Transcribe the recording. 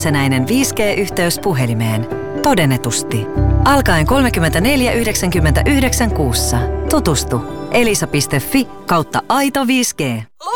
itsenäinen 5G-yhteys puhelimeen. Todennetusti. Alkaen 34,99 kuussa. Tutustu. elisa.fi/aito 5G.